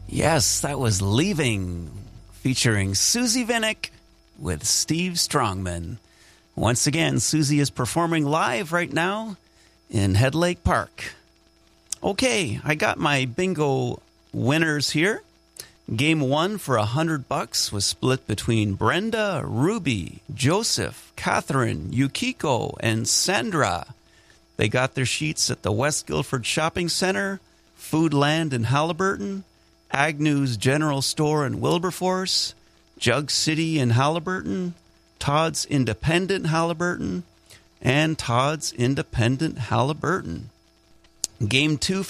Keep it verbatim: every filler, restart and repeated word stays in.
Yes, that was Leaving, featuring Susie Vinnick with Steve Strongman. Once again, Susie is performing live right now in Head Lake Park. Okay, I got my bingo winners here. Game one for a hundred bucks was split between Brenda, Ruby, Joseph, Catherine, Yukiko, and Sandra. They got their sheets at the West Guilford Shopping Center, Foodland in Halliburton, Agnew's General Store in Wilberforce, Jug City in Halliburton, Todd's Independent Halliburton, and Todd's Independent Halliburton. Game two